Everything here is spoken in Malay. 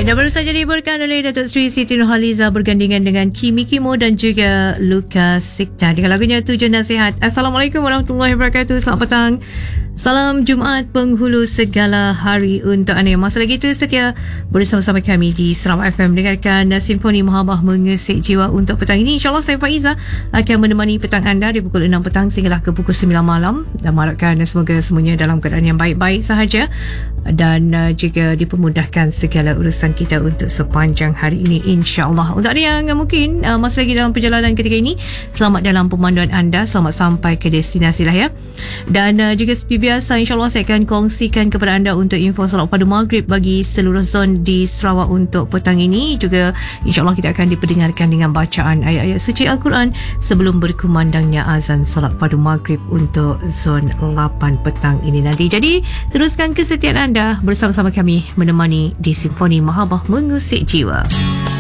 Dan baru saja dihiburkan oleh Datuk Seri Siti Nurhaliza bergandingan dengan Kimi Kimo dan juga Lukas Sikta dengan lagunya Tujuan Nasihat. Assalamualaikum warahmatullahi wabarakatuh. Selamat petang. Salam Jumaat penghulu segala hari untuk anda yang masih lagi terus setia bersama-sama kami di Seram FM dengarkan Simfoni Mahabah Mengusik Jiwa untuk petang ini. InsyaAllah saya Faiza akan menemani petang anda di pukul 6 petang sehinggalah ke pukul 9 malam dan mengharapkan semoga semuanya dalam keadaan yang baik-baik sahaja dan juga dipermudahkan segala urusan kita untuk sepanjang hari ini insyaAllah. Untuk anda yang mungkin masih lagi dalam perjalanan ketika ini, selamat dalam pemanduan anda, selamat sampai ke destinasi lah ya. Dan juga seperti biasa insyaAllah saya akan kongsikan kepada anda untuk info solat pada maghrib bagi seluruh zon di Sarawak untuk petang ini. Juga insyaAllah kita akan diperdengarkan dengan bacaan ayat-ayat suci Al-Quran sebelum berkumandangnya azan solat pada maghrib untuk zon 8 petang ini nanti. Jadi teruskan kesetiaan anda bersama-sama kami menemani di Simfoni Mahabah Mengusik Jiwa.